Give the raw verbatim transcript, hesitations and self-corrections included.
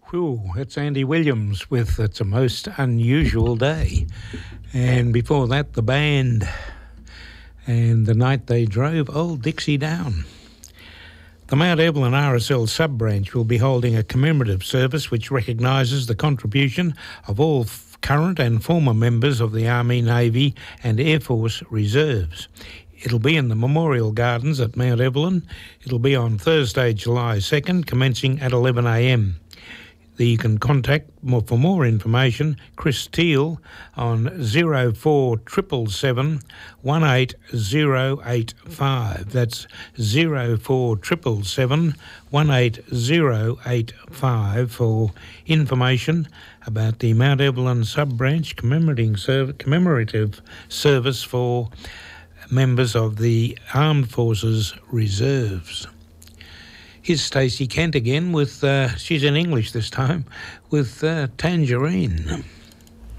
Whew, it's Andy Williams with It's a Most Unusual Day. And before that, the band and The Night They Drove Old Dixie Down. The Mount Evelyn R S L sub-branch will be holding a commemorative service which recognises the contribution of all f- current and former members of the Army, Navy and Air Force Reserves. It'll be in the Memorial Gardens at Mount Evelyn. It'll be on Thursday, July second, commencing at eleven a m. You can contact more for more information Chris Teal on zero four seven seven, one eight zero eight five. That's zero four seven seven, one eight zero eight five for information about the Mount Evelyn sub-branch commemorating serv- commemorative service for members of the Armed Forces Reserves. Here's Stacey Kent again with, uh, she's in English this time, with uh, Tangerine.